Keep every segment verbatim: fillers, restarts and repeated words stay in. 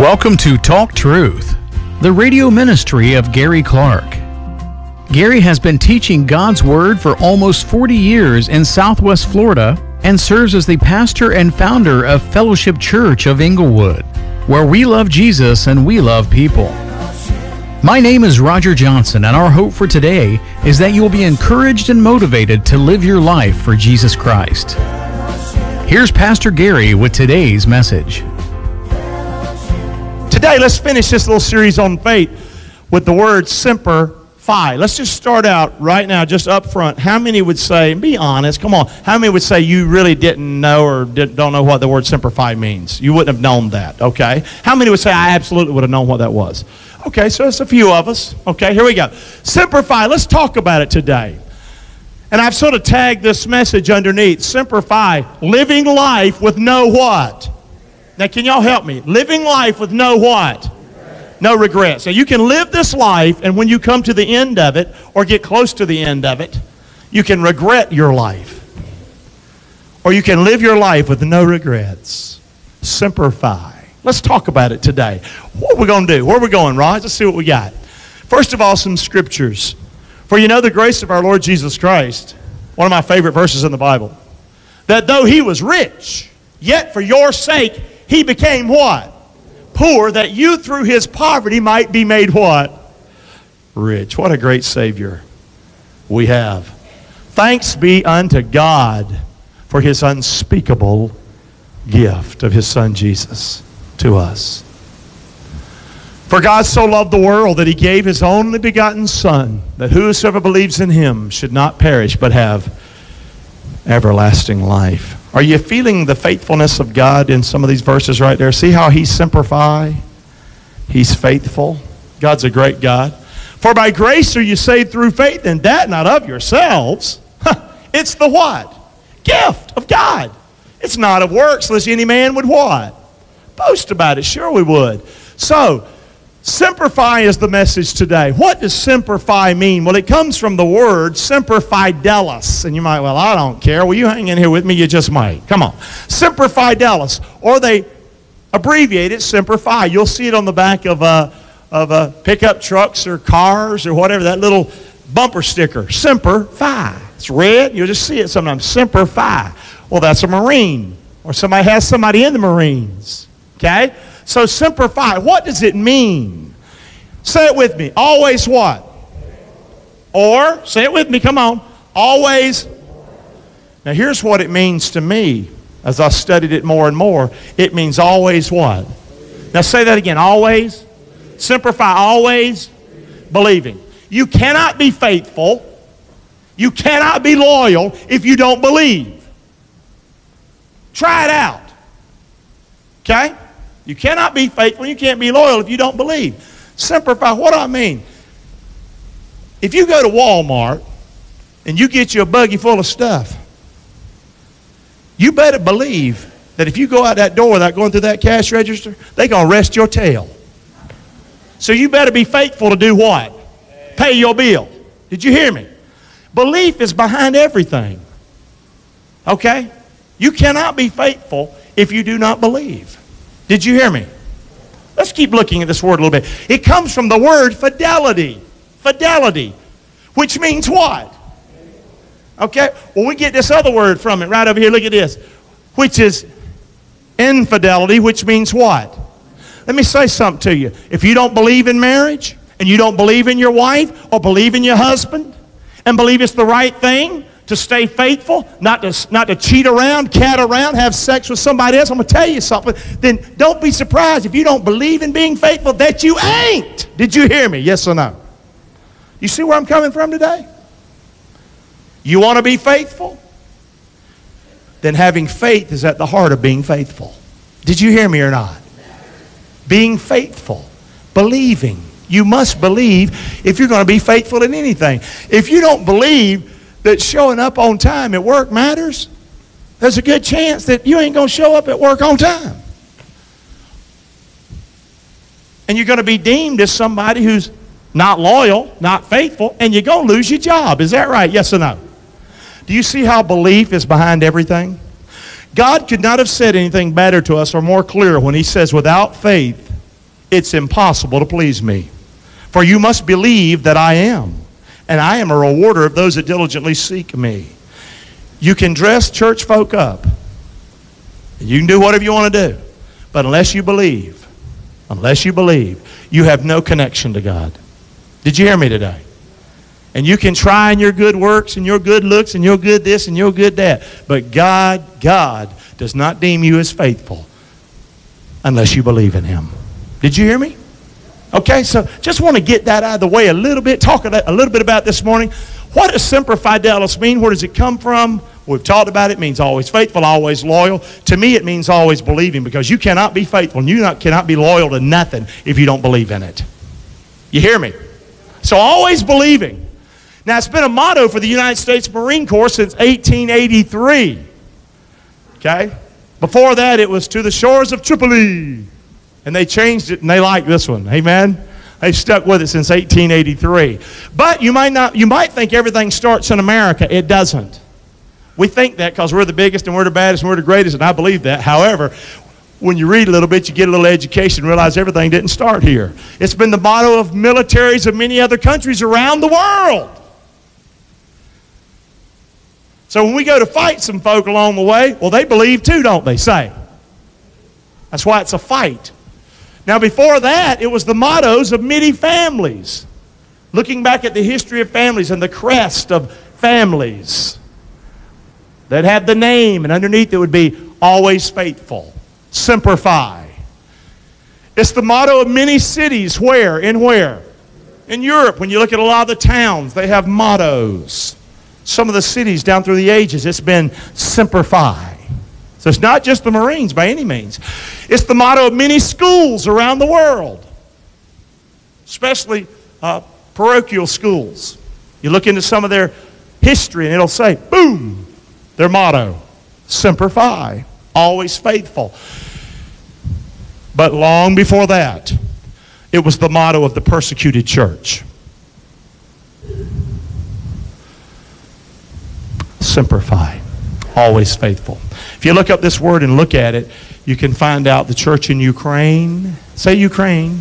Welcome to Talk Truth, the radio ministry of Gary Clark. Gary has been teaching God's Word for almost forty years in Southwest Florida and serves as the pastor and founder of Fellowship Church of Inglewood, where we love Jesus and we love people. My name is Roger Johnson, and our hope for today is that you will be encouraged and motivated to live your life for Jesus Christ. Here's Pastor Gary with today's message. Today, let's finish this little series on faith with the word Semper Fi. Let's just start out right now, just up front. How many would say, be honest, come on, how many would say you really didn't know or didn't, don't know what the word Semper Fi means? You wouldn't have known that, okay? How many would say, I absolutely would have known what that was? Okay, so it's a few of us. Okay, here we go. Semper Fi, let's talk about it today. And I've sort of tagged this message underneath, Semper Fi, living life with no what? Now, can y'all help me? Living life with no what? No regrets. So you can live this life, and when you come to the end of it, or get close to the end of it, you can regret your life. Or you can live your life with no regrets. Semper Fi. Let's talk about it today. What are we going to do? Where are we going, Raj? Let's see what we got. First of all, some scriptures. For you know the grace of our Lord Jesus Christ, one of my favorite verses in the Bible, that though he was rich, yet for your sake he became what? Poor, that you through his poverty might be made what? Rich. What a great Savior we have. Thanks be unto God for his unspeakable gift of his Son Jesus to us. For God so loved the world that he gave his only begotten Son, that whosoever believes in him should not perish but have everlasting life. Are you feeling the faithfulness of God in some of these verses right there? See how he's Semper Fi? He's faithful. God's a great God. For by grace are you saved through faith, and that not of yourselves. It's the what? Gift of God. It's not of works, lest any man would what? Boast about it. Sure we would. So, Semper Fi is the message today. What does Semper Fi mean? Well, it comes from the word Semper Fidelis. And you might, well, I don't care. Well, you hang in here with me, you just might. Come on. Semper Fidelis. Or they abbreviate it Semper Fi. You'll see it on the back of uh, of uh, pickup trucks or cars or whatever, that little bumper sticker. Semper Fi. It's red. You'll just see it sometimes. Semper Fi. Well, that's a Marine. Or somebody has somebody in the Marines. Okay? So Semper Fi, what does it mean? Say it with me. Always what? Or, say it with me, come on. Always. Now here's what it means to me as I studied it more and more. It means always what? Now say that again. Always. Semper Fi, always believing. You cannot be faithful. You cannot be loyal if you don't believe. Try it out. Okay? You cannot be faithful, you can't be loyal if you don't believe. Semper Fi, what do I mean? If you go to Walmart and you get you a buggy full of stuff, you better believe that if you go out that door without going through that cash register, they're going to arrest your tail. So you better be faithful to do what? Pay your bill. Did you hear me? Belief is behind everything. Okay? You cannot be faithful if you do not believe. Did you hear me? Let's keep looking at this word a little bit. It comes from the word fidelity. Fidelity. Which means what? Okay? Well, we get this other word from it right over here. Look at this. Which is infidelity, which means what? Let me say something to you. If you don't believe in marriage, and you don't believe in your wife, or believe in your husband, and believe it's the right thing to stay faithful, not to, not to cheat around, cat around, have sex with somebody else, I'm going to tell you something, then don't be surprised if you don't believe in being faithful that you ain't. Did you hear me? Yes or no? You see where I'm coming from today? You want to be faithful? Then having faith is at the heart of being faithful. Did you hear me or not? Being faithful, believing. You must believe if you're going to be faithful in anything. If you don't believe that showing up on time at work matters, there's a good chance that you ain't going to show up at work on time. And you're going to be deemed as somebody who's not loyal, not faithful, and you're going to lose your job. Is that right? Yes or no? Do you see how belief is behind everything? God could not have said anything better to us or more clear when he says, without faith, it's impossible to please me. For you must believe that I am, and I am a rewarder of those that diligently seek me. You can dress church folk up, and you can do whatever you want to do, but unless you believe, unless you believe, you have no connection to God. Did you hear me today? And you can try in your good works and your good looks and your good this and your good that, but God, God does not deem you as faithful unless you believe in Him. Did you hear me? Okay, so just want to get that out of the way a little bit, talk a little bit about this morning. What does Semper Fidelis mean? Where does it come from? We've talked about it. It means always faithful, always loyal. To me, it means always believing, because you cannot be faithful and you not, cannot be loyal to nothing if you don't believe in it. You hear me? So always believing. Now, it's been a motto for the United States Marine Corps since eighteen eighty-three. Okay? Before that, it was to the shores of Tripoli. And they changed it, and they like this one. Amen? They've stuck with it since eighteen eighty-three. But you might not, you might think everything starts in America. It doesn't. We think that because we're the biggest and we're the baddest and we're the greatest, and I believe that. However, when you read a little bit, you get a little education, realize everything didn't start here. It's been the motto of militaries of many other countries around the world. So when we go to fight some folk along the way, well, they believe too, don't they? Say. That's why it's a fight. Now, before that, it was the mottos of many families. Looking back at the history of families and the crest of families that had the name, and underneath it would be always faithful, Semper Fi. It's the motto of many cities. Where? In where? In Europe. When you look at a lot of the towns, they have mottos. Some of the cities down through the ages, it's been Semper Fi. So it's not just the Marines by any means. It's the motto of many schools around the world, especially uh, parochial schools. You look into some of their history and it'll say, boom, their motto, Semper Fi, always faithful. But long before that, it was the motto of the persecuted church. Semper Fi, always faithful. If you look up this word and look at it, you can find out the church in Ukraine. Say Ukraine.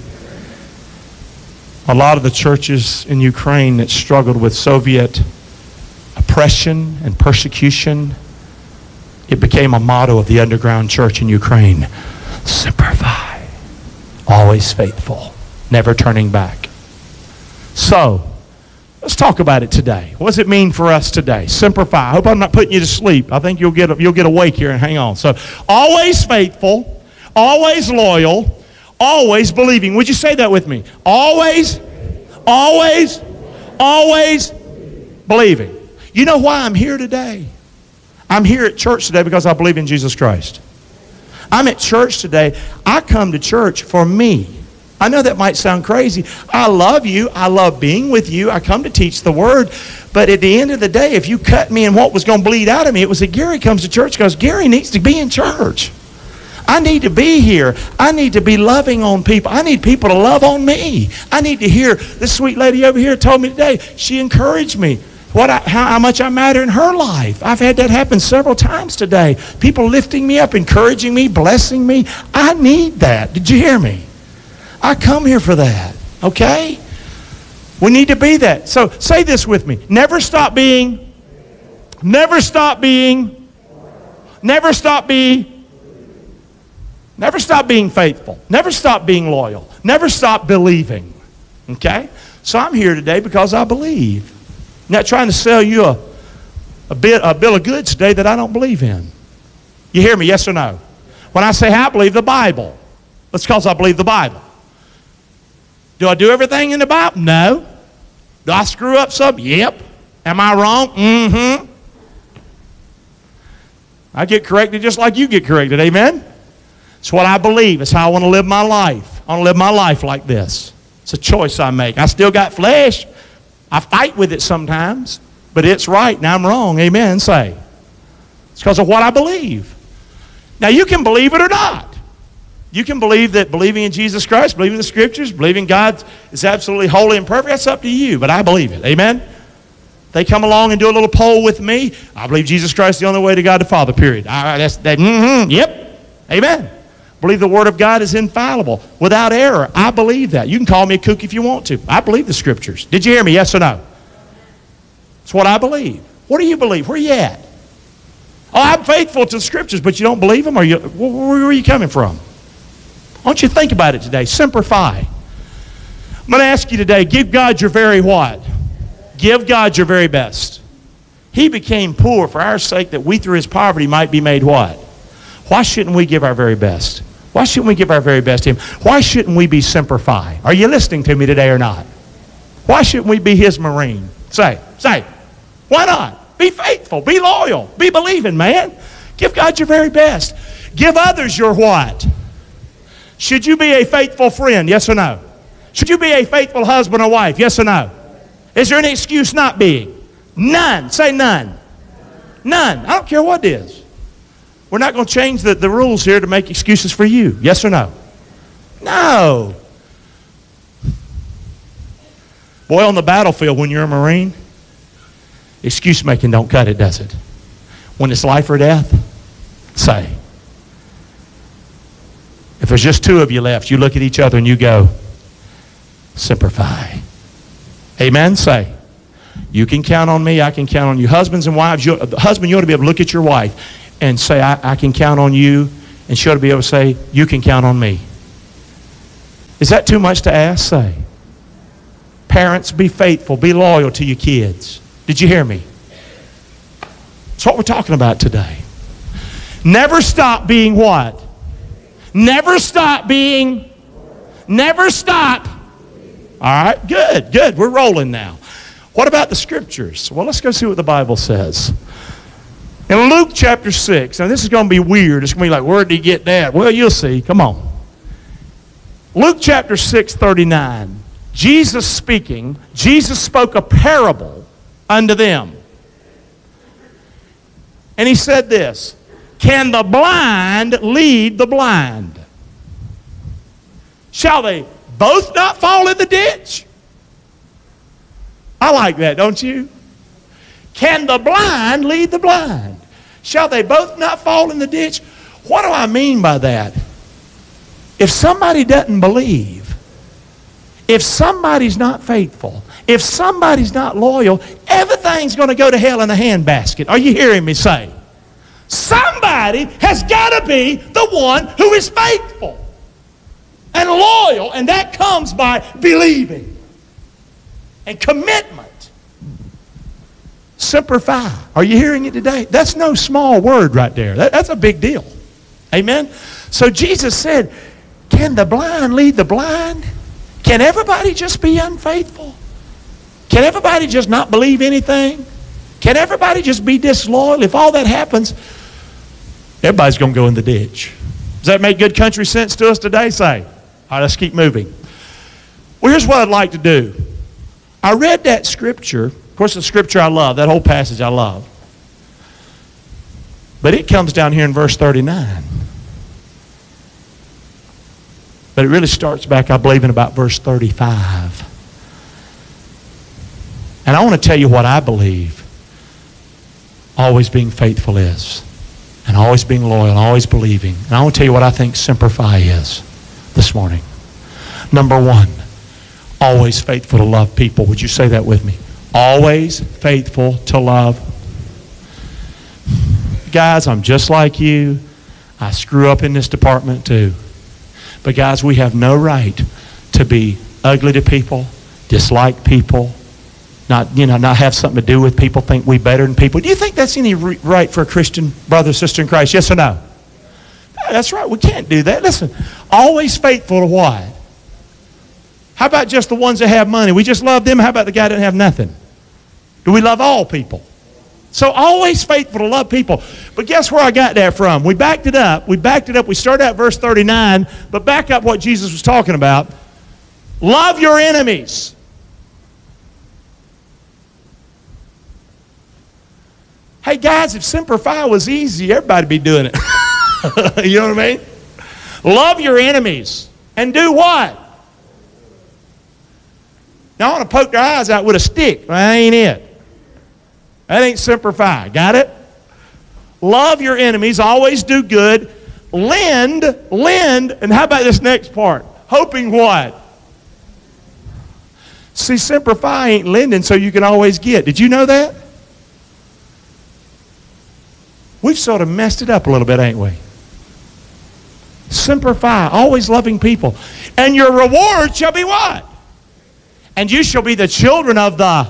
A lot of the churches in Ukraine that struggled with Soviet oppression and persecution, it became a motto of the underground church in Ukraine. Semper Fi, always faithful, never turning back. So, let's talk about it today. What does it mean for us today? Semper Fi. I hope I'm not putting you to sleep. I think you'll get, you'll get awake here and hang on. So, always faithful, always loyal, always believing. Would you say that with me? Always, always, always believing. You know why I'm here today? I'm here at church today because I believe in Jesus Christ. I'm at church today. I come to church for me. I know that might sound crazy. I love you. I love being with you. I come to teach the Word. But at the end of the day, if you cut me and what was going to bleed out of me, it was that Gary comes to church because Gary needs to be in church. I need to be here. I need to be loving on people. I need people to love on me. I need to hear, this sweet lady over here told me today, she encouraged me. What I, how, how much I matter in her life. I've had that happen several times today. People lifting me up, encouraging me, blessing me. I need that. Did you hear me? I come here for that. Okay? We need to be that. So say this with me. Never stop being. Never stop being. Never stop being. Never stop being faithful. Never stop being loyal. Never stop believing. Okay? So I'm here today because I believe. I'm not trying to sell you a, a, bit, a bill of goods today that I don't believe in. You hear me, yes or no? When I say I believe the Bible, that's because I believe the Bible. Do I do everything in the Bible? No. Do I screw up something? Yep. Am I wrong? Mm-hmm. I get corrected just like you get corrected, amen? It's what I believe. It's how I want to live my life. I want to live my life like this. It's a choice I make. I still got flesh. I fight with it sometimes, but it's right and I'm wrong. Amen. Say. It's because of what I believe. Now, you can believe it or not. You can believe that believing in Jesus Christ, believing in the Scriptures, believing God is absolutely holy and perfect. That's up to you, but I believe it. Amen. They come along and do a little poll with me. I believe Jesus Christ is the only way to God the Father, period. All right, that's that. Mm-hmm, yep. Amen. believe the Word of God is infallible, without error. I believe that. You can call me a kook if you want to. I believe the Scriptures. Did you hear me? Yes or no? It's what I believe. What do you believe? Where are you at? Oh, I'm faithful to the Scriptures, but you don't believe them? Or you, where are you coming from? Why don't you think about it today? Semper Fi. I'm going to ask you today, give God your very what? Give God your very best. He became poor for our sake, that we through His poverty might be made what? Why shouldn't we give our very best? Why shouldn't we give our very best to Him? Why shouldn't we be Semper Fi? Are you listening to me today or not? Why shouldn't we be His Marine? Say, say. Why not? Be faithful. Be loyal. Be believing, man. Give God your very best. Give others your what? Should you be a faithful friend? Yes or no? Should you be a faithful husband or wife? Yes or no? Is there any excuse not being? None. Say none. None. I don't care what it is. We're not going to change the, the rules here to make excuses for you. Yes or no? No. Boy, on the battlefield when you're a Marine, excuse making don't cut it, does it? When it's life or death, say. If there's just two of you left, you look at each other and you go, Semper Fi. Amen? Say. You can count on me, I can count on you. Husbands and wives, you, husband, you ought to be able to look at your wife and say, I, I can count on you. And she ought to be able to say, you can count on me. Is that too much to ask? Say. Parents, be faithful, be loyal to your kids. Did you hear me? That's what we're talking about today. Never stop being what? Never stop being, never stop. All right, good, good. We're rolling now. What about the Scriptures? Well, let's go see what the Bible says. In Luke chapter six, now this is going to be weird. It's going to be like, where did he get that? Well, you'll see. Come on. Luke chapter six, thirty-nine. Jesus speaking, Jesus spoke a parable unto them. And he said this, can the blind lead the blind? Shall they both not fall in the ditch? I like that, don't you? Can the blind lead the blind? Shall they both not fall in the ditch? What do I mean by that? If somebody doesn't believe, if somebody's not faithful, if somebody's not loyal, everything's going to go to hell in a handbasket. Are you hearing me say? Somebody has got to be the one who is faithful and loyal, and that comes by believing and commitment. Semper Fi. Are you hearing it today? That's no small word right there. That, that's a big deal. Amen? So Jesus said, can the blind lead the blind? Can everybody just be unfaithful? Can everybody just not believe anything? Can everybody just be disloyal? If all that happens, everybody's going to go in the ditch. Does that make good country sense to us today? Say. All right, let's keep moving. Well, here's what I'd like to do. I read that scripture. Of course, the scripture I love. That whole passage I love. But it comes down here in verse thirty-nine. But it really starts back, I believe, in about verse thirty-five. And I want to tell you what I believe always being faithful is. And always being loyal, and always believing. And I want to tell you what I think Semper Fi is this morning. Number one, always faithful to love people. Would you say that with me? Always faithful to love. Guys, I'm just like you. I screw up in this department too. But guys, we have no right to be ugly to people, dislike people, not, you know, not have something to do with people, think we better than people. Do you think that's any re- right for a Christian brother or sister in Christ? Yes or no? No, that's right. We can't do that. Listen, always faithful to what? How about just the ones that have money? We just love them. How about the guy that doesn't have nothing? Do we love all people? So always faithful to love people. But guess where I got that from? We backed it up. We backed it up. We started at verse thirty-nine, but back up what Jesus was talking about. Love your enemies. Hey guys, if Semper Fi was easy, everybody'd be doing it. You know what I mean? Love your enemies. And do what? Now I want to poke their eyes out with a stick. That ain't it. That ain't Semper Fi. Got it? Love your enemies. Always do good. lend, lend, and how about this next part? Hoping what? See, Semper Fi ain't lending so you can always get. Did you know that? We've sort of messed it up a little bit, ain't we? Semper Fi, always loving people. And your reward shall be what? And you shall be the children of the...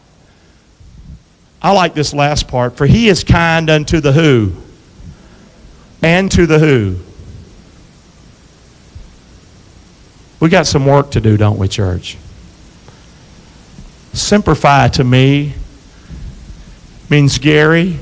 I like this last part. For he is kind unto the who? And to the who? We got some work to do, don't we, church? Semper Fi to me means, Gary,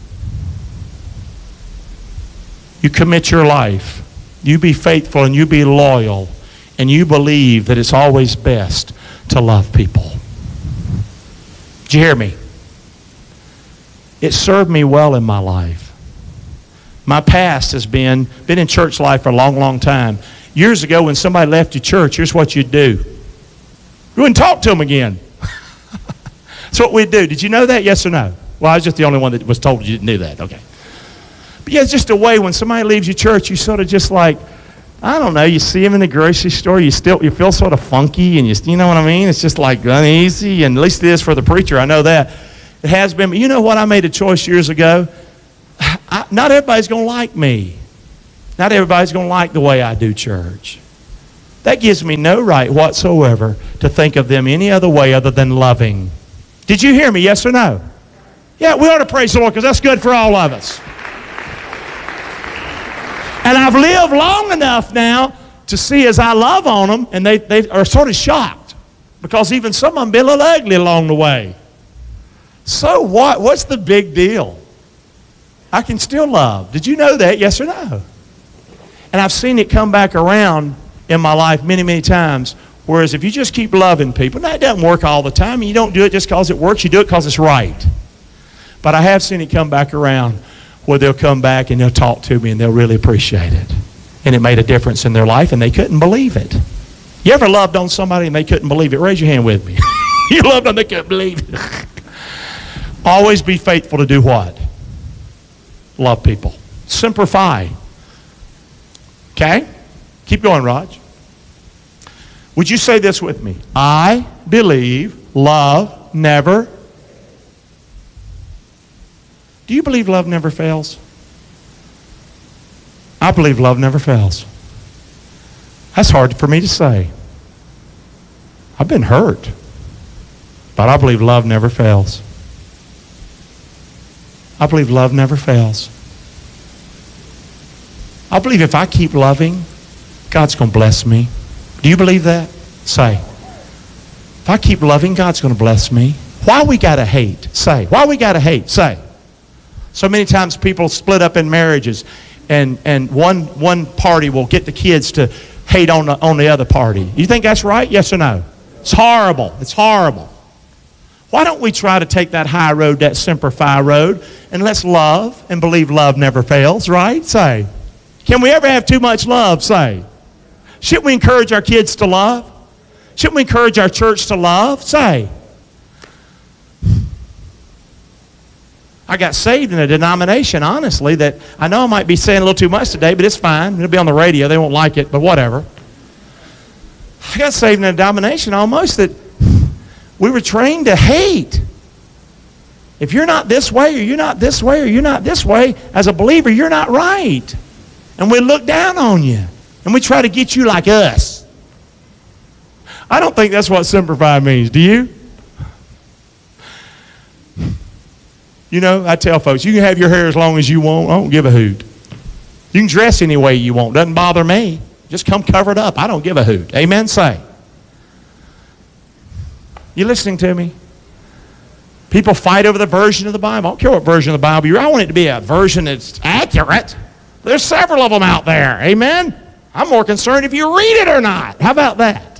you commit your life. You be faithful and you be loyal. And you believe that it's always best to love people. Did you hear me? It served me well in my life. My past has been, been in church life for a long, long time. Years ago when somebody left your church, here's what you'd do. You wouldn't talk to them again. That's what we'd do. Did you know that? Yes or no? Well, I was just the only one that was told you didn't do that. Okay. But yeah, it's just a way when somebody leaves your church, you sort of just like, I don't know, you see them in the grocery store, you still you feel sort of funky, and you, you know what I mean? It's just like uneasy, and at least it is for the preacher. I know that. It has been. But you know what? I made a choice years ago. I, not everybody's going to like me. Not everybody's going to like the way I do church. That gives me no right whatsoever to think of them any other way other than loving. Did you hear me? Yes or no? Yeah, we ought to praise the Lord because that's good for all of us. And I've lived long enough now to see as I love on them, and they, they are sort of shocked because even some of them been a little ugly along the way. So what? What's the big deal? I can still love. Did you know that? Yes or no? And I've seen it come back around in my life many, many times. Whereas if you just keep loving people, now it doesn't work all the time, and you don't do it just because it works, you do it because it's right. But I have seen it come back around where they'll come back and they'll talk to me and they'll really appreciate it. And it made a difference in their life and they couldn't believe it. You ever loved on somebody and they couldn't believe it? Raise your hand with me. You loved on them, they couldn't believe it. Always be faithful to do what? Love people. Semper Fi. Okay? Keep going, Raj. Would you say this with me? I believe love never. Do you believe love never fails? I believe love never fails. That's hard for me to say. I've been hurt. But I believe love never fails. I believe love never fails. I believe if I keep loving, God's going to bless me. Do you believe that? Say. If I keep loving, God's going to bless me. Why we got to hate? Say. Why we got to hate? Say. So many times people split up in marriages, and, and one, one party will get the kids to hate on the, on the other party. You think that's right? Yes or no? It's horrible. It's horrible. Why don't we try to take that high road, that Semper Fi road, and let's love and believe love never fails, right? Say. Can we ever have too much love? Say. Shouldn't we encourage our kids to love? Shouldn't we encourage our church to love? Say. I got saved in a denomination, honestly, that I know I might be saying a little too much today, but it's fine. It'll be on the radio. They won't like it, but whatever. I got saved in a denomination almost that we were trained to hate. If you're not this way, or you're not this way, or you're not this way, as a believer, you're not right. And we look down on you. And we try to get you like us. I don't think that's what Semper Fi means. Do you? You know, I tell folks, you can have your hair as long as you want. I don't give a hoot. You can dress any way you want. Doesn't bother me. Just come covered up. I don't give a hoot. Amen? Say. You listening to me? People fight over the version of the Bible. I don't care what version of the Bible you're. I want it to be a version that's accurate. There's several of them out there. Amen? I'm more concerned if you read it or not. How about that?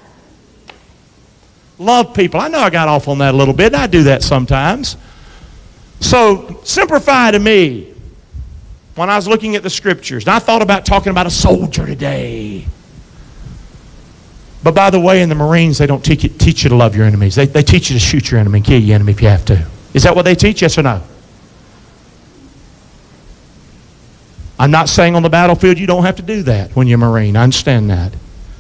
Love people. I know I got off on that a little bit. I do that sometimes. So, Semper Fi to me, when I was looking at the scriptures, and I thought about talking about a soldier today. But by the way, in the Marines, they don't teach you, teach you to love your enemies. They, they teach you to shoot your enemy and kill your enemy if you have to. Is that what they teach? Yes or no? I'm not saying on the battlefield you don't have to do that when you're a Marine. I understand that.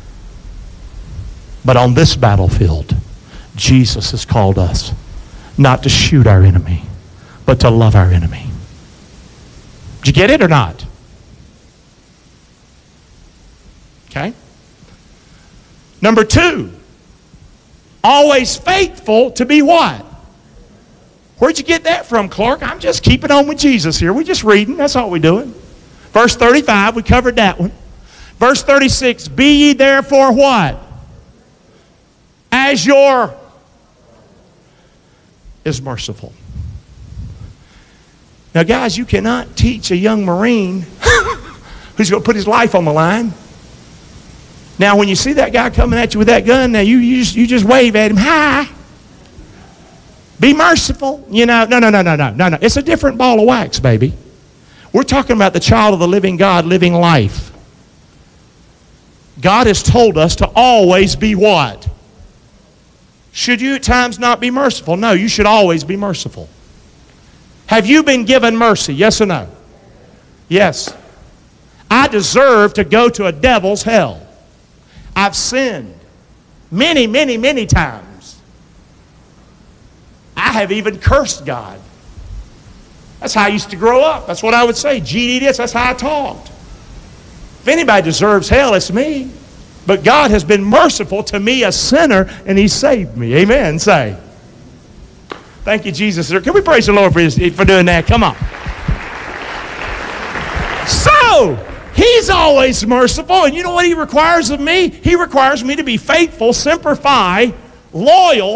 But on this battlefield, Jesus has called us not to shoot our enemy, but to love our enemy. Did you get it or not? Okay. Number two, always faithful to be what? Where'd you get that from, Clark? I'm just keeping on with Jesus here. We're just reading. That's all we're doing. Verse thirty-five, we covered that one. Verse thirty-six, be ye therefore what? As your is merciful. Now, guys, you cannot teach a young Marine who's going to put his life on the line. Now, when you see that guy coming at you with that gun, now you, you, just, you just wave at him. Hi. Be merciful. You know, no, no, no, no, no, no, no. It's a different ball of wax, baby. We're talking about the child of the living God living life. God has told us to always be what? Should you at times not be merciful? No, you should always be merciful. Have you been given mercy? Yes or no? Yes. I deserve to go to a devil's hell. I've sinned many, many, many times. I have even cursed God. That's how I used to grow up. That's what I would say. G D this, that's how I talked. If anybody deserves hell, it's me. But God has been merciful to me, a sinner, and He saved me. Amen. Say. Thank you, Jesus. Can we praise the Lord for, his, for doing that? Come on. So, He's always merciful, and you know what He requires of me? He requires me to be faithful, semper fi, loyal,